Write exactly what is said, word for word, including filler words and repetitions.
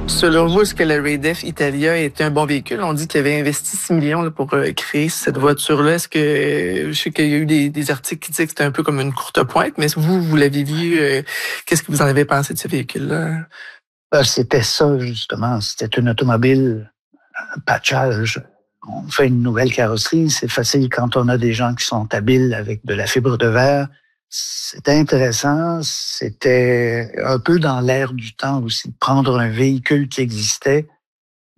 Selon vous, est-ce que le Raid-F Italia était un bon véhicule? On dit qu'il avait investi six millions là, pour euh, créer cette voiture-là. Est-ce que, euh, je sais qu'il y a eu des, des articles qui disaient que c'était un peu comme une courte pointe, mais est-ce que vous, vous l'avez vu? euh, qu'est-ce que vous en avez pensé de ce véhicule-là? Ben, c'était ça, justement. C'était une automobile, un patchage. On fait une nouvelle carrosserie. C'est facile quand on a des gens qui sont habiles avec de la fibre de verre. C'était intéressant. C'était un peu dans l'air du temps aussi, de prendre un véhicule qui existait